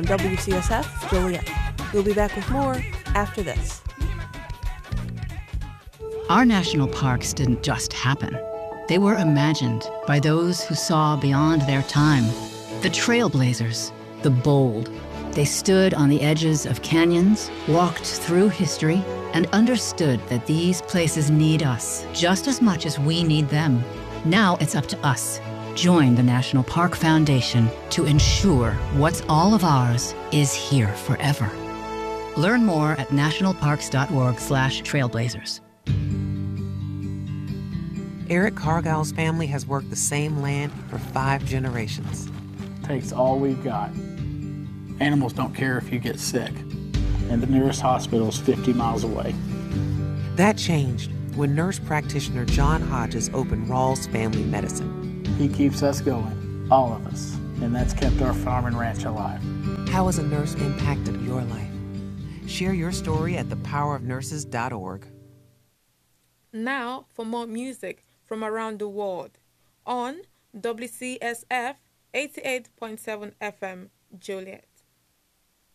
on WCSF Joliet. We'll be back with more after this. Our national parks didn't just happen. They were imagined by those who saw beyond their time. The trailblazers, the bold. They stood on the edges of canyons, walked through history, and understood that these places need us just as much as we need them. Now it's up to us. Join the National Park Foundation to ensure what's all of ours is here forever. Learn more at nationalparks.org/trailblazers. Eric Cargile's family has worked the same land for 5 generations. Takes all we've got. Animals don't care if you get sick, and the nearest hospital is 50 miles away. That changed when nurse practitioner John Hodges opened Rawls Family Medicine. He keeps us going, all of us, and that's kept our farm and ranch alive. How has a nurse impacted your life? Share your story at thepowerofnurses.org. Now for more music from around the world on WCSF 88.7 FM, Joliet.